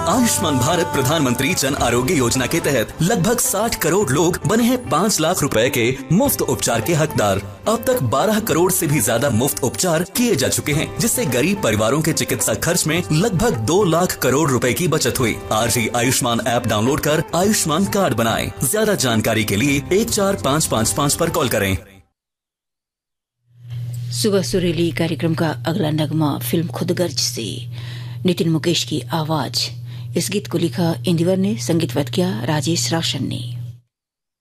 आयुष्मान भारत प्रधानमंत्री जन आरोग्य योजना के तहत लगभग 60 करोड़ लोग बने हैं 5 लाख रुपए के मुफ्त उपचार के हकदार। अब तक 12 करोड़ से भी ज्यादा मुफ्त उपचार किए जा चुके हैं, जिससे गरीब परिवारों के चिकित्सा खर्च में लगभग 2 लाख करोड़ रुपए की बचत हुई। आज ही आयुष्मान ऐप डाउनलोड कर आयुष्मान कार्ड बनाएं। ज्यादा जानकारी के लिए 14555 पर कॉल करें। सुबह सुरीली कार्यक्रम का अगला नगमा फिल्म खुदगर्ज से नितिन मुकेश की आवाज। इस गीत को लिखा इंदिवर ने, संगीतवत किया राजेश रोशन ने।